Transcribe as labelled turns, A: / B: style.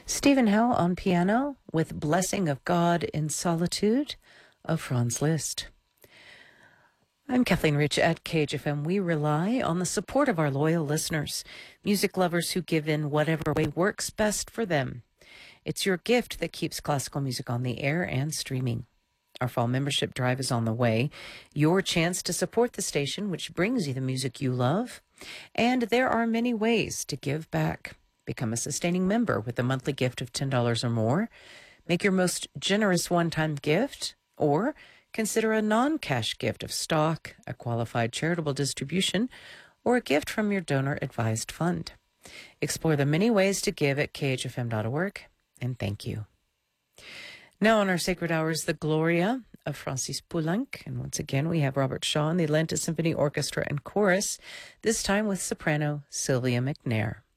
A: Stephen Howe on piano with Blessing of God in Solitude of Franz Liszt. I'm Kathleen Rich at KHFM. We rely on the support of our loyal listeners, music lovers who give in whatever way works best for them. It's your gift that keeps classical music on the air and streaming. Our fall membership drive is on the way. Your chance to support the station, which brings you the music you love. And there are many ways to give back. Become a sustaining member with a monthly gift of $10 or more. Make your most generous one-time gift, or consider a non-cash gift of stock, a qualified charitable distribution, or a gift from your donor-advised fund. Explore the many ways to give at khfm.org, and thank you. Now on our Sacred Hours, the Gloria of Francis Poulenc. And once again, we have Robert Shaw and the Atlanta Symphony Orchestra and Chorus, this time with soprano Sylvia McNair.